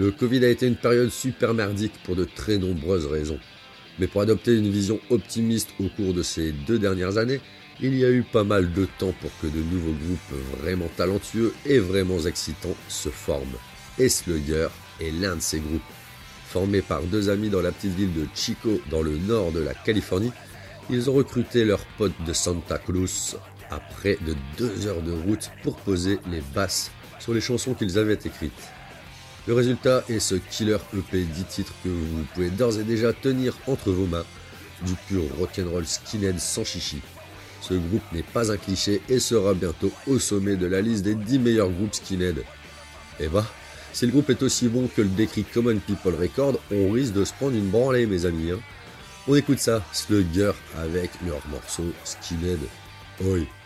Le Covid a été une période super merdique pour de très nombreuses raisons. Mais pour adopter une vision optimiste au cours de ces 2 dernières années, il y a eu pas mal de temps pour que de nouveaux groupes vraiment talentueux et vraiment excitants se forment. Et Slugger est l'un de ces groupes. Formés par 2 amis dans la petite ville de Chico dans le nord de la Californie, ils ont recruté leurs potes de Santa Cruz à près de 2 heures de route pour poser les basses sur les chansons qu'ils avaient écrites. Le résultat est ce killer EP 10 titres que vous pouvez d'ores et déjà tenir entre vos mains, du pur rock'n'roll skinhead sans chichi. Ce groupe n'est pas un cliché et sera bientôt au sommet de la liste des 10 meilleurs groupes skinhead. Et bah, si le groupe est aussi bon que le décrit Common People Record, on risque de se prendre une branlée mes amis. On écoute ça, Slugger avec leur morceau Skinhead. Oi.